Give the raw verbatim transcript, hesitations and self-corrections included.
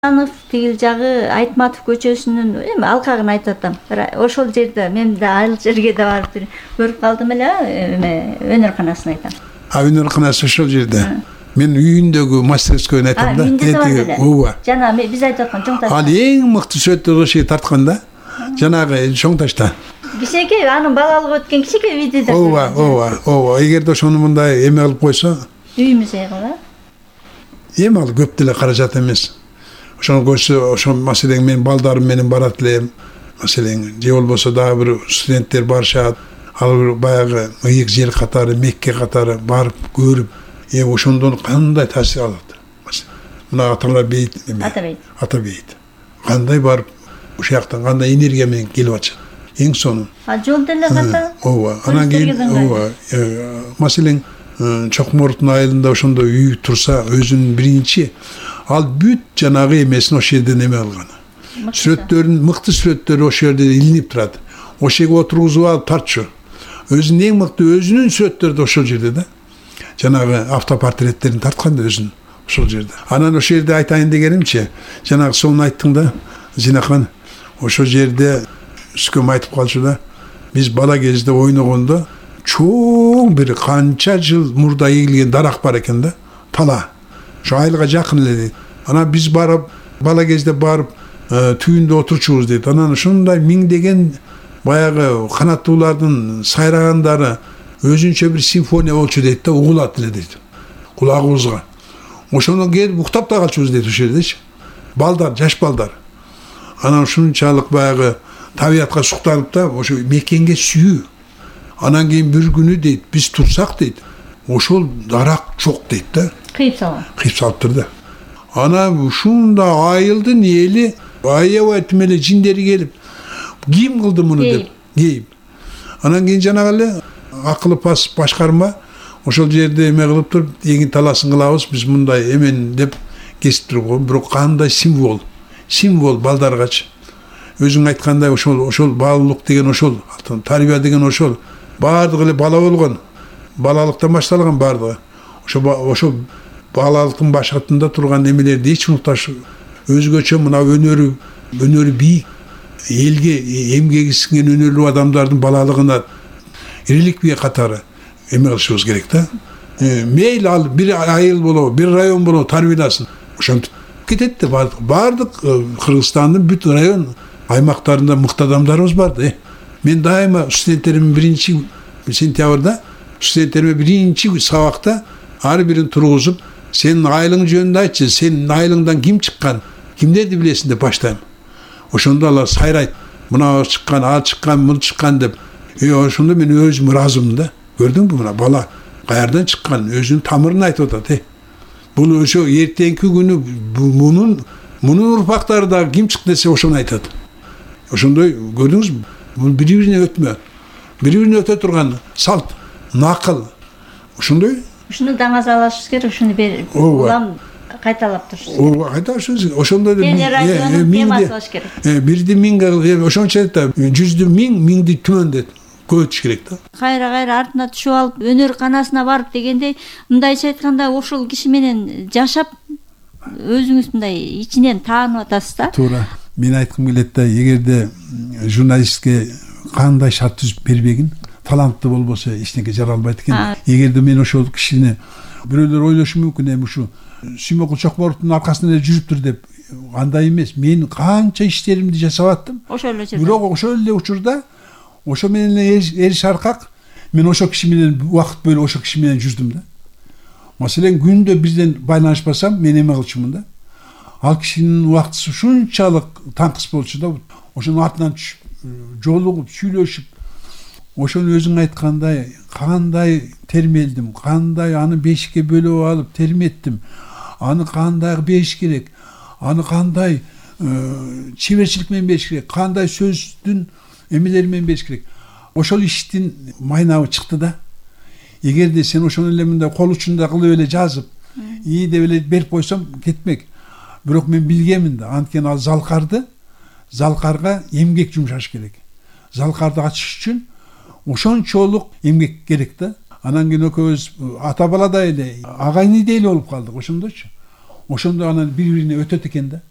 Анов тигил жагы Айтматов көчөсүнүн эми алкагын айтып атам. Ошол жерде мен да ал жерге да барып көрүп калдым эле, эме өнөрканасын айтам. А өнөрканасы ошол жерде. Мен үйүндөгү мастерскойн айтам да. Ооба. Жана биз айтып аткан чоң таш. Ал эң мыкты сүрөттөрдү ошо тарткан да. Жанагы чоң ташта. Кичеке анын балалык өткөн кичеке видео да. Ооба, ооба, ооба. Эгерде ошону мындай эме кылып койсо, үйүмүз айгыла. Эми ал көп деле каражат эмес. Ошону көрсө, ошол маселең мен балдарым менен барат элем. Маселең же болбосо дагы бир студенттер барышат. Ал баягы ыйык жер катары, Мекке катары барып көрүп, э ошондон кандай таасир алат. Мына аталар бейт эме. Атабейт. Атабейт. Кандай барып ошол жактан кандай энергия менен келип атышат. Эң сонун. А жол деле ката? Ооба. Анан кийин ооба. Маселең Чокмордун айылында ошондой үй турса, өзүнүн биринчи ал бүт жанагы эмесин ошол жерден эме алган. Сүрөттөрүн, мыкты сүрөттөрү ошол жерде илинип турат. Ошол жерге отургузуп алып тартчу. Өзүнүн эң мыкты өзүнүн сүрөттөрү да ошол жерде да. Жанагы автопортреттерин тарткан да өзүн ошол жерде. Анан ошол жерде айтайын дегенимчи, жанагы сону айттың да, Зинахан. Ошол жерде үскөм айтып калчу да. Биз бала кезде ойногондо чоң бир канча жыл мурда эгилген дарак бар экен да. Тала. Ошо айылга жакын эле дейт. Анан биз барып, бала кезде барып, түйүндө отурчубуз дейт. Анан ушундай миңдеген баягы канаттуулардын сайрагандары өзүнчө бир симфония болчу дейт да, угулат эле дейт. Кулагыбызга. Ошону келип уктап да калчубуз дейт ошол жердечи. Балдар, жаш балдар. Анан ушунчалык баягы табиятка суктанып да, ошо мекенге сүйүү. Анан кийин бир күнү дейт, биз турсак дейт, ошол дарак чок дейт да. Кыйып салган. Кыйып салыптыр да. Анан ушунда айылдын эли аябай тим эле жиндери келип, ким кылды муну деп, кейип. Анан кийин жанагы эле акылы пас башкарма ошол жерде эме кылып туруп, эгин таласын кылабыз, биз мындай эмен деп кесип турган, бирок кандай символ, символ балдаргачы. Өзүң айткандай ошол ошол баалуулук деген ошол, тарбия деген ошол. Бардыгы эле бала болгон. Балалыктан башталган бардыгы. Ошо ошо балалыктын башатында турган эмелерди эч унутпаш. Өзгөчө мына өнөрү, өнөрү бийик, элге эмгеги сиңген өнөрлүү адамдардын балалыгына реликвия катары эме кылышыбыз керек да. Мейли ал бир айыл болобу, бир район болобу тарбияласын. Ошентип кетет да бардык. Бардык Кыргызстандын бүт район аймактарында мыкты адамдарыбыз бар да. Мен дайыма студенттерим биринчи сентябрда, студенттериме биринчи сабакта ар бирин тургузуп, сенин айылың жөнүндө айтчы, сенин айылыңдан ким чыккан, кимдерди билесиң деп баштайм. Ошондо алар сайрайт. Мына чыккан, ал чыккан, бул чыккан деп. Э ошондо мен өзүм ыраазымын да. Көрдүңбү мына бала каярдан чыккан, өзүнүн тамырын айтып атат, э. Бул ошо эртеңки күнү мунун мунун урпактары да ким чыкты десе ошону айтат. Ошондой көрдүңүзбү? Бул бири-бирине өтмө. Бири-бирине өтө турган салт, накыл. Ошондой. Ушуну даңазалашыбыз керек, ушуну бер улам кайталап турушубуз. Ооба, кайталашыбыз. Ошондо да темасы керек. Э, бирди миң, ошончо айтат да, жүздү миң, миңди түмөн дейт. Көтүш керек да. Кайра-кайра артына түшүп алып, өнөрканасына барып дегенде, мындайча айтканда ошол киши менен жашап өзүңүз мындай ичинен таанып атасыз да. Туура. Мен айткым келет да, эгерде журналистке кандай шарт түзүп бербегин, таланттуу болбосо эчтеке жара албайт экен. Эгерде мен ошол кишини бирөөлөр ойлошу мүмкүн, эми ушу Сүймөкул Чокмордун аркасында эле жүрүптүр деп. Андай эмес. Мен канча иштеримди жасап аттым. Ошол эле жерде. Бирок ошол эле учурда ошо менен эр шаркак мен ошол киши менен убакыт бөлүп ошол киши менен жүрдүм да. Маселен күндө бизден байланышпасам, мен эме кылчумун да. Ал кишинин убактысы ушунчалык таңкыс болчу да. Ошонун артынан түшүп, жолугуп, сүйлөшүп, ошону өзүң айткандай, кандай термелдим, кандай аны бешикке бөлүп алып терметтим, аны кандай бериш керек, аны кандай чеберчилик менен бериш керек, кандай сөздүн эмелери менен бериш керек. Ошол иштин майнабы чыкты да. Эгерде сен ошону эле мындай кол учунда кылып эле жазып, ии деп эле берип койсом кетмек. Бирок мен билгемин да, анткени ал залкарды, залкарга эмгек жумшаш керек. Залкарды ачыш үчүн ошончолук эмгек керек да. Анан кийин экөөбүз ата баладай эле, агайны эле болуп калдык ошондочу. Ошондо анан бири-бирине өтөт экен да.